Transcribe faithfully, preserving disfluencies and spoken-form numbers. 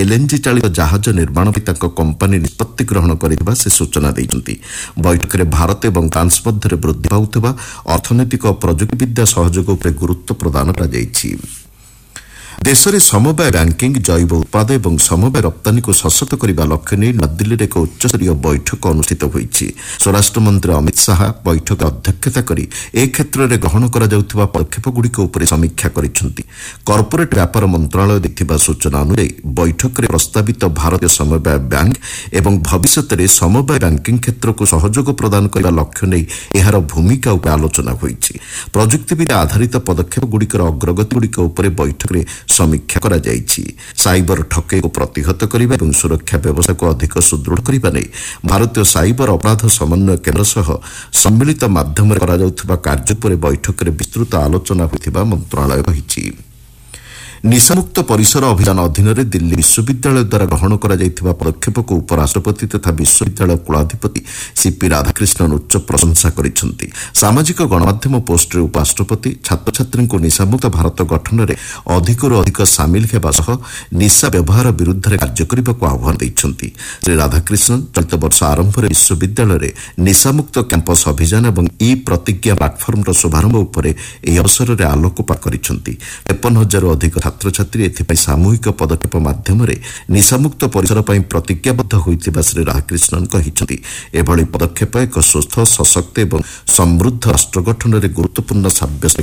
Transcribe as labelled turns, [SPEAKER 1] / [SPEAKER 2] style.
[SPEAKER 1] LNG ଚାଳିତ ଜାହାଜ ନିର୍ମାଣ ପାଇଁ ତାଙ୍କ କମ୍ପାନୀ ନିଷ୍ପତ୍ତି ଗ୍ରହଣ କରିଥିବା ସେ ସୂଚନା ଦେଇଛନ୍ତି। ବୈଠକରେ ଭାରତ ଏବଂ ଫ୍ରାନ୍ସ ମଧ୍ୟରେ ବୃଦ୍ଧି ପାଉଥିବା ଅର୍ଥନୈତିକ ଓ ପ୍ରଯୁକ୍ତିବିଦ୍ୟା ସହଯୋଗ ଉପରେ ଗୁରୁତ୍ୱ ପ୍ରଦାନ କରାଯାଇଛି। ଦେଶରେ ସମବାୟ ବ୍ୟାଙ୍କିଂ, ଜୈବ ଉତ୍ପାଦ ଏବଂ ସମବାୟ ରପ୍ତାନୀକୁ ସଶକ୍ତ କରିବା ଲକ୍ଷ୍ୟ ନେଇ ନୂଆଦିଲ୍ଲୀରେ ଏକ ଉଚ୍ଚସ୍ତରୀୟ ବୈଠକ ଅନୁଷ୍ଠିତ ହୋଇଛି। ସ୍ୱରାଷ୍ଟ୍ରମନ୍ତ୍ରୀ ଅମିତ ଶାହା ବୈଠକରେ ଅଧ୍ୟକ୍ଷତା କରି ଏ କ୍ଷେତ୍ରରେ ଗ୍ରହଣ କରାଯାଉଥିବା ପଦକ୍ଷେପଗୁଡ଼ିକ ଉପରେ ସମୀକ୍ଷା କରିଛନ୍ତି। କର୍ପୋରେଟ୍ ବ୍ୟାପାର ମନ୍ତ୍ରଣାଳୟ ଦେଇଥିବା ସୂଚନା ଅନୁଯାୟୀ ବୈଠକରେ ପ୍ରସ୍ତାବିତ ଭାରତୀୟ ସମବାୟ ବ୍ୟାଙ୍କ ଏବଂ ଭବିଷ୍ୟତରେ ସମବାୟ ବ୍ୟାଙ୍କିଂ କ୍ଷେତ୍ରକୁ ସହଯୋଗ ପ୍ରଦାନ କରିବା ଲକ୍ଷ୍ୟ ନେଇ ଏହାର ଭୂମିକା ଉପରେ ଆଲୋଚନା ହୋଇଛି। ପ୍ରଯୁକ୍ତିବିଦ୍ୟା ଆଧାରିତ ପଦକ୍ଷେପଗୁଡ଼ିକର ଅଗ୍ରଗତିଗୁଡ଼ିକ ଉପରେ ବୈଠକରେ ସମୀକ୍ଷା କରାଯାଇଛି। ସାଇବର ଠକେଇକୁ ପ୍ରତିହତ କରିବା ଏବଂ ସୁରକ୍ଷା ବ୍ୟବସ୍ଥାକୁ ଅଧିକ ସୁଦୃଢ଼ କରିବା ନେଇ ଭାରତୀୟ ସାଇବର ଅପରାଧ ସମନ୍ୱୟ କେନ୍ଦ୍ର ସହ ସମ୍ମିଳିତ ମାଧ୍ୟମରେ କରାଯାଉଥିବା କାର୍ଯ୍ୟ ଉପରେ ବୈଠକରେ ବିସ୍ତୃତ ଆଲୋଚନା ହୋଇଥିବା ମନ୍ତ୍ରଣାଳୟ କହିଛି। ନିଶାମୁକ୍ତ ପରିସର ଅଭିଯାନ ଅଧୀନରେ ଦିଲ୍ଲୀ ବିଶ୍ୱବିଦ୍ୟାଳୟ ଦ୍ୱାରା ଗ୍ରହଣ କରାଯାଇଥିବା ପଦକ୍ଷେପକୁ ଉପରାଷ୍ଟ୍ରପତି ତଥା ବିଶ୍ୱବିଦ୍ୟାଳୟ କୁଳାଧିପତି ସିପି ରାଧାକ୍ରିଷ୍ଣନ ଉଚ୍ଚ ପ୍ରଶଂସା କରିଛନ୍ତି। ସାମାଜିକ ଗଣମାଧ୍ୟମ ପୋଷ୍ଟରେ ଉପରାଷ୍ଟ୍ରପତି ଛାତ୍ରଛାତ୍ରୀଙ୍କୁ ନିଶାମୁକ୍ତ ଭାରତ ଗଠନରେ ଅଧିକରୁ ଅଧିକ ସାମିଲ ହେବା ସହ ନିଶା ବ୍ୟବହାର ବିରୁଦ୍ଧରେ କାର୍ଯ୍ୟ କରିବାକୁ ଆହ୍ୱାନ ଦେଇଛନ୍ତି। ଶ୍ରୀ ରାଧାକ୍ରିଷ୍ଣନ ଚଳିତ ବର୍ଷ ଆରମ୍ଭରେ ବିଶ୍ୱବିଦ୍ୟାଳୟରେ ନିଶାମୁକ୍ତ କ୍ୟାମ୍ପସ୍ ଅଭିଯାନ ଏବଂ ଇ ପ୍ରତିଜ୍ଞା ପ୍ଲାଟଫର୍ମର ଶୁଭାରମ୍ଭ ଉପରେ ଏହି ଅବସରରେ ଆଲୋକପାତ କରିଛନ୍ତି। ତେପନ ହଜାରରୁ ଅଧିକ ଛାତ୍ରଛାତ୍ରୀ ଏଥିପାଇଁ ସାମୂହିକ ପଦକ୍ଷେପ ମାଧ୍ୟମରେ ନିଶାମୁକ୍ତ ପରିସର ପାଇଁ ପ୍ରତିଜ୍ଞାବଦ୍ଧ ହୋଇଥିବା ଶ୍ରୀ ରାଧାକ୍ରିଷ୍ଣନ କହିଛନ୍ତି। ଏଭଳି ପଦକ୍ଷେପ ଏକ ସୁସ୍ଥ, ସଶକ୍ତ ଏବଂ ସମୃଦ୍ଧ ରାଷ୍ଟ୍ର ଗଠନରେ ଗୁରୁତ୍ୱପୂର୍ଣ୍ଣ ସାବ୍ୟସ୍ତ